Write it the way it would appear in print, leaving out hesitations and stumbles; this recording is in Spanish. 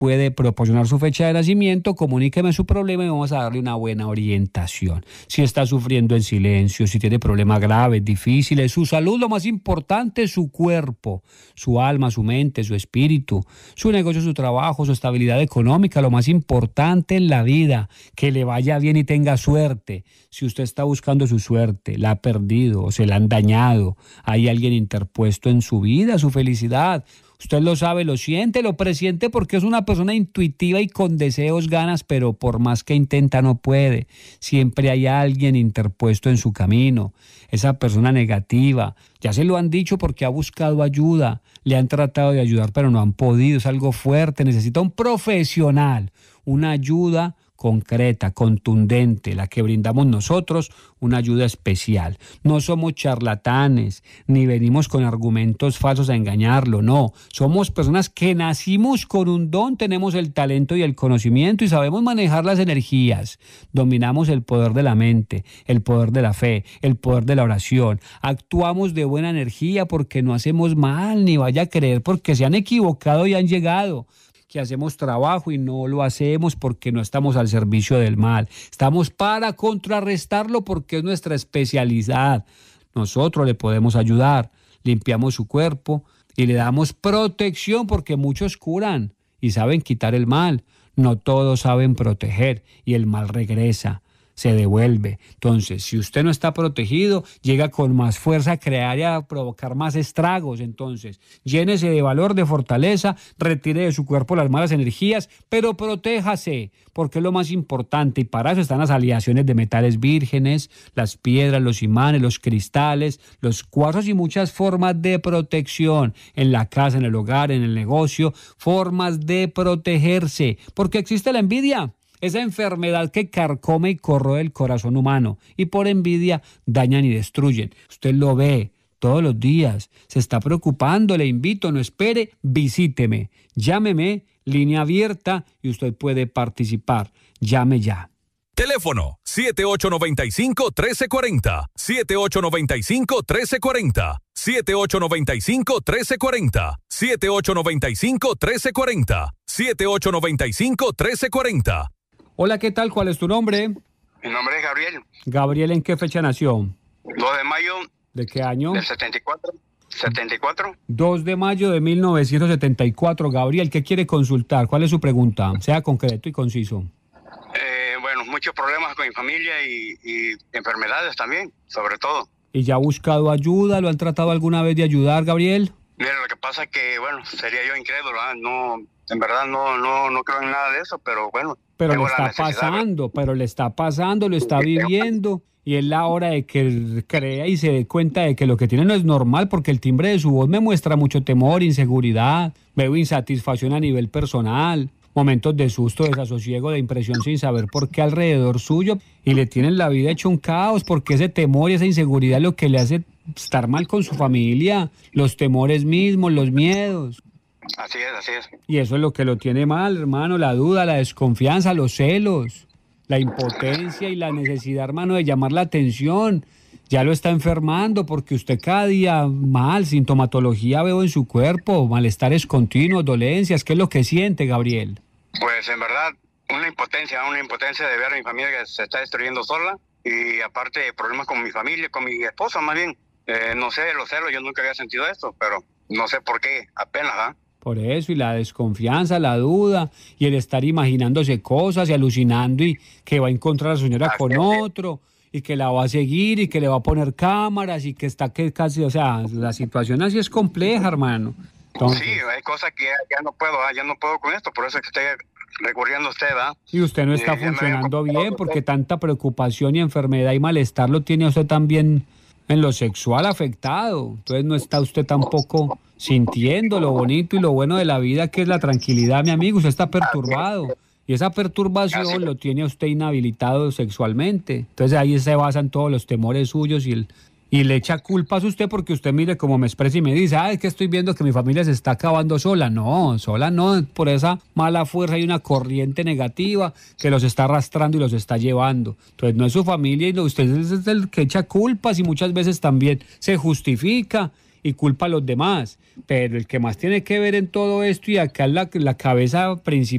puede proporcionar su fecha de nacimiento, comuníqueme su problema y vamos a darle una buena orientación. Si está sufriendo en silencio, si tiene problemas graves, difíciles, su salud, lo más importante, su cuerpo, su alma, su mente, su espíritu, su negocio, su trabajo, su estabilidad económica, lo más importante en la vida, que le vaya bien y tenga suerte. Si usted está buscando su suerte, la ha perdido o se la han dañado, hay alguien interpuesto en su vida, su felicidad. Usted lo sabe, lo siente, lo presiente porque es una persona intuitiva y con deseos, ganas, pero por más que intenta no puede. Siempre hay alguien interpuesto en su camino. Esa persona negativa, ya se lo han dicho porque ha buscado ayuda, le han tratado de ayudar pero no han podido, es algo fuerte, necesita un profesional, una ayuda concreta, contundente, la que brindamos nosotros, una ayuda especial. No somos charlatanes, ni venimos con argumentos falsos a engañarlo, no. Somos personas que nacimos con un don, tenemos el talento y el conocimiento y sabemos manejar las energías. Dominamos el poder de la mente, el poder de la fe, el poder de la oración. Actuamos de buena energía porque no hacemos mal, ni vaya a creer porque se han equivocado y han llegado. Que hacemos trabajo y no lo hacemos porque no estamos al servicio del mal. Estamos para contrarrestarlo porque es nuestra especialidad. Nosotros le podemos ayudar, limpiamos su cuerpo y le damos protección porque muchos curan y saben quitar el mal. No todos saben proteger y el mal regresa, se devuelve. Entonces, si usted no está protegido, llega con más fuerza a crear y a provocar más estragos. Entonces, llénese de valor, de fortaleza, retire de su cuerpo las malas energías, pero protéjase, porque es lo más importante. Y para eso están las aleaciones de metales vírgenes, las piedras, los imanes, los cristales, los cuarzos y muchas formas de protección en la casa, en el hogar, en el negocio, formas de protegerse, porque existe la envidia. Esa enfermedad que carcome y corroe el corazón humano y por envidia dañan y destruyen. Usted lo ve todos los días, se está preocupando, le invito, no espere, visíteme, llámeme, línea abierta y usted puede participar. Llame ya. Teléfono 7895-1340, 7895-1340, 7895-1340, 7895-1340, 7895-1340. Hola, ¿qué tal? ¿Cuál es tu nombre? Mi nombre es Gabriel. Gabriel, ¿en qué fecha nació? 2 de mayo. ¿De qué año? Del 74. 74. 2 de mayo de 1974. Gabriel, ¿qué quiere consultar? ¿Cuál es su pregunta? Sea concreto y conciso. Bueno, muchos problemas con mi familia y enfermedades también, sobre todo. ¿Y ya ha buscado ayuda? ¿Lo han tratado alguna vez de ayudar, Gabriel? Mira, lo que pasa es que, bueno, sería yo incrédulo, ¿eh? No, en verdad no creo en nada de eso, pero bueno. Pero le está pasando, lo está viviendo. Y es la hora de que crea y se dé cuenta de que lo que tiene no es normal, porque el timbre de su voz me muestra mucho temor, inseguridad, veo insatisfacción a nivel personal, momentos de susto, desasosiego, de impresión sin saber por qué alrededor suyo, y le tienen la vida hecho un caos, porque ese temor y esa inseguridad es lo que le hace estar mal con su familia, los temores mismos, los miedos. Así es, así es. Y eso es lo que lo tiene mal, hermano, la duda, la desconfianza, los celos, la impotencia y la necesidad, hermano, de llamar la atención. Ya lo está enfermando porque usted cada día mal, sintomatología veo en su cuerpo, malestares continuos, dolencias. ¿Qué es lo que siente, Gabriel? Pues en verdad, una impotencia de ver a mi familia que se está destruyendo sola y aparte problemas con mi familia, con mi esposa más bien. No sé, los celos, yo nunca había sentido esto, pero no sé por qué, apenas, ¿ah? Por eso, y la desconfianza, la duda, y el estar imaginándose cosas y alucinando y que va a encontrar a su señora con otro, y que la va a seguir, y que le va a poner cámaras, y que está que casi, o sea, la situación así es compleja, hermano. Entonces, sí, hay cosas que ya no puedo, ya no puedo con esto, por eso es que estoy recurriendo a usted, ¿ah? Y usted no está funcionando bien, porque tanta preocupación y enfermedad y malestar lo tiene usted también en lo sexual afectado. Entonces no está usted tampoco sintiendo lo bonito y lo bueno de la vida, que es la tranquilidad, mi amigo. Usted está perturbado. Y esa perturbación lo tiene a usted inhabilitado sexualmente. Entonces ahí se basan todos los temores suyos y le echa culpas a usted porque usted mire cómo me expresa y me dice, es que estoy viendo que mi familia se está acabando sola. No, sola no, por esa mala fuerza hay una corriente negativa que los está arrastrando y los está llevando. Entonces no es su familia y usted es el que echa culpas y muchas veces también se justifica y culpa a los demás. Pero el que más tiene que ver en todo esto, y acá es la cabeza principal,